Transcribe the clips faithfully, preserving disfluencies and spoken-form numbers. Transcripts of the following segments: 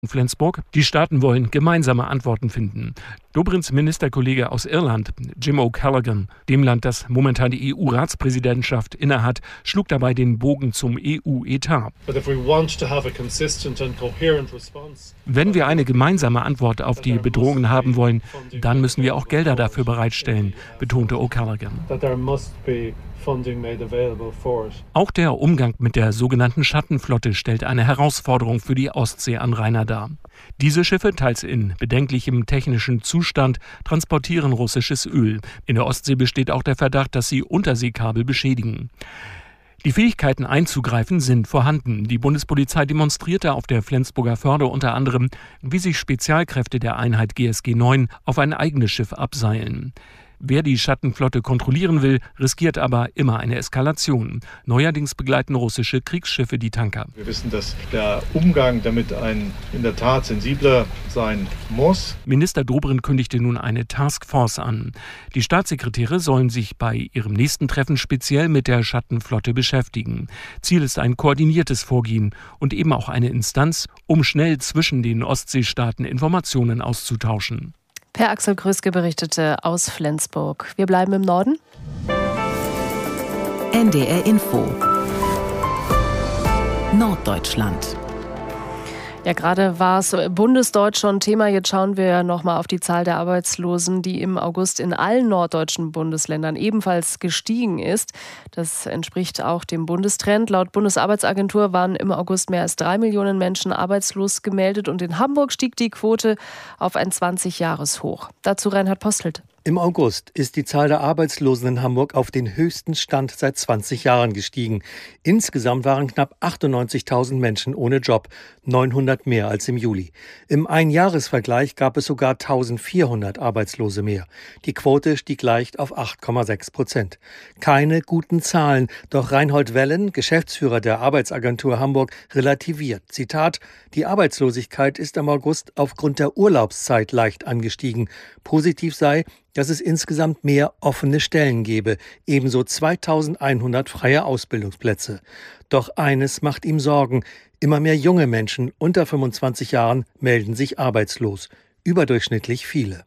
Flensburg. Die Staaten wollen gemeinsame Antworten finden. Dobrins Ministerkollege aus Irland, Jim O'Callaghan, dem Land, das momentan die E U-Ratspräsidentschaft innehat, schlug dabei den Bogen zum E U-Etat. Wenn wir eine gemeinsame Antwort auf die Bedrohungen haben wollen, dann müssen wir auch Gelder dafür bereitstellen, betonte O'Callaghan. Auch der Umgang mit der sogenannten Schattenflotte stellt eine Herausforderung für die Ostseeanrainer dar. Diese Schiffe, teils in bedenklichem technischen Zustand, transportieren russisches Öl. In der Ostsee besteht auch der Verdacht, dass sie Unterseekabel beschädigen. Die Fähigkeiten einzugreifen sind vorhanden. Die Bundespolizei demonstrierte auf der Flensburger Förde unter anderem, wie sich Spezialkräfte der Einheit G S G neun auf ein eigenes Schiff abseilen. Wer die Schattenflotte kontrollieren will, riskiert aber immer eine Eskalation. Neuerdings begleiten russische Kriegsschiffe die Tanker. Wir wissen, dass der Umgang damit ein in der Tat sensibler sein muss. Minister Dobrindt kündigte nun eine Taskforce an. Die Staatssekretäre sollen sich bei ihrem nächsten Treffen speziell mit der Schattenflotte beschäftigen. Ziel ist ein koordiniertes Vorgehen und eben auch eine Instanz, um schnell zwischen den Ostseestaaten Informationen auszutauschen. Per Axel Kröske berichtete aus Flensburg. Wir bleiben im Norden. N D R Info Norddeutschland. Ja, gerade war es bundesdeutsch schon Thema. Jetzt schauen wir nochmal auf die Zahl der Arbeitslosen, die im August in allen norddeutschen Bundesländern ebenfalls gestiegen ist. Das entspricht auch dem Bundestrend. Laut Bundesarbeitsagentur waren im August mehr als drei Millionen Menschen arbeitslos gemeldet. Und in Hamburg stieg die Quote auf ein zwanzig-Jahres-Hoch. Dazu Reinhard Postelt. Im August ist die Zahl der Arbeitslosen in Hamburg auf den höchsten Stand seit zwanzig Jahren gestiegen. Insgesamt waren knapp achtundneunzigtausend Menschen ohne Job, neunhundert mehr als im Juli. Im Einjahresvergleich gab es sogar eintausendvierhundert Arbeitslose mehr. Die Quote stieg leicht auf acht Komma sechs Prozent. Keine guten Zahlen, doch Reinhold Wellen, Geschäftsführer der Arbeitsagentur Hamburg, relativiert. Zitat: Die Arbeitslosigkeit ist im August aufgrund der Urlaubszeit leicht angestiegen. Positiv sei, dass es insgesamt mehr offene Stellen gebe, ebenso zweitausendeinhundert freie Ausbildungsplätze. Doch eines macht ihm Sorgen: Immer mehr junge Menschen unter fünfundzwanzig Jahren melden sich arbeitslos. Überdurchschnittlich viele.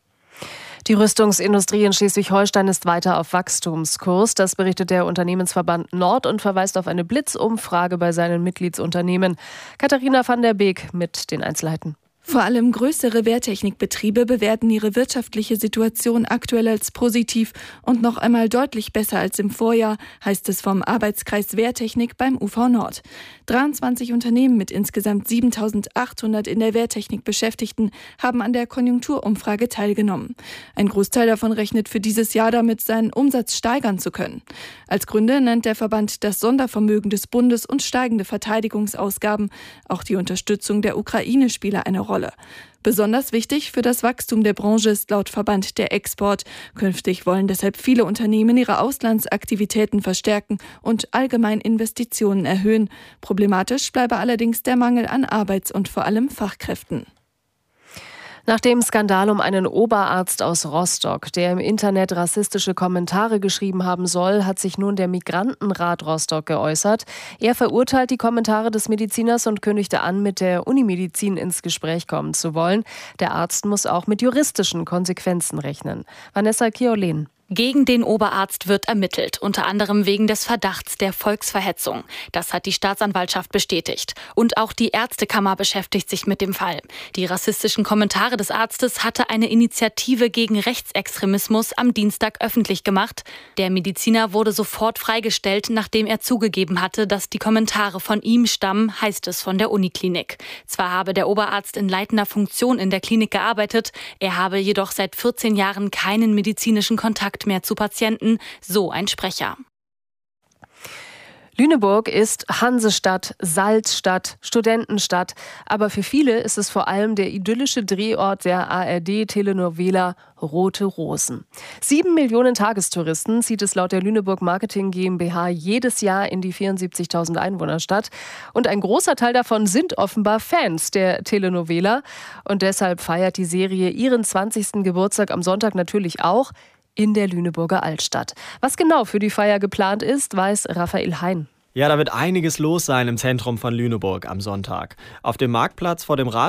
Die Rüstungsindustrie in Schleswig-Holstein ist weiter auf Wachstumskurs. Das berichtet der Unternehmensverband Nord und verweist auf eine Blitzumfrage bei seinen Mitgliedsunternehmen. Katharina van der Beek mit den Einzelheiten. Vor allem größere Wehrtechnikbetriebe bewerten ihre wirtschaftliche Situation aktuell als positiv und noch einmal deutlich besser als im Vorjahr, heißt es vom Arbeitskreis Wehrtechnik beim U V Nord. dreiundzwanzig Unternehmen mit insgesamt siebentausendachthundert in der Wehrtechnik Beschäftigten haben an der Konjunkturumfrage teilgenommen. Ein Großteil davon rechnet für dieses Jahr damit, seinen Umsatz steigern zu können. Als Gründe nennt der Verband das Sondervermögen des Bundes und steigende Verteidigungsausgaben. Auch die Unterstützung der Ukraine spiele eine Rolle. Besonders wichtig für das Wachstum der Branche ist laut Verband der Export. Künftig wollen deshalb viele Unternehmen ihre Auslandsaktivitäten verstärken und allgemein Investitionen erhöhen. Problematisch bleibe allerdings der Mangel an Arbeits- und vor allem Fachkräften. Nach dem Skandal um einen Oberarzt aus Rostock, der im Internet rassistische Kommentare geschrieben haben soll, hat sich nun der Migrantenrat Rostock geäußert. Er verurteilt die Kommentare des Mediziners und kündigte an, mit der Unimedizin ins Gespräch kommen zu wollen. Der Arzt muss auch mit juristischen Konsequenzen rechnen. Vanessa Kiolen. Gegen den Oberarzt wird ermittelt, unter anderem wegen des Verdachts der Volksverhetzung. Das hat die Staatsanwaltschaft bestätigt. Und auch die Ärztekammer beschäftigt sich mit dem Fall. Die rassistischen Kommentare des Arztes hatte eine Initiative gegen Rechtsextremismus am Dienstag öffentlich gemacht. Der Mediziner wurde sofort freigestellt, nachdem er zugegeben hatte, dass die Kommentare von ihm stammen, heißt es von der Uniklinik. Zwar habe der Oberarzt in leitender Funktion in der Klinik gearbeitet, er habe jedoch seit vierzehn Jahren keinen medizinischen Kontakt mehr zu Patienten, so ein Sprecher. Lüneburg ist Hansestadt, Salzstadt, Studentenstadt. Aber für viele ist es vor allem der idyllische Drehort der A R D-Telenovela Rote Rosen. Sieben Millionen Tagestouristen zieht es laut der Lüneburg Marketing GmbH jedes Jahr in die vierundsiebzigtausend Einwohnerstadt. Und ein großer Teil davon sind offenbar Fans der Telenovela. Und deshalb feiert die Serie ihren zwanzigsten Geburtstag am Sonntag natürlich auch in der Lüneburger Altstadt. Was genau für die Feier geplant ist, weiß Raphael Hein. Ja, da wird einiges los sein im Zentrum von Lüneburg am Sonntag. Auf dem Marktplatz vor dem Rat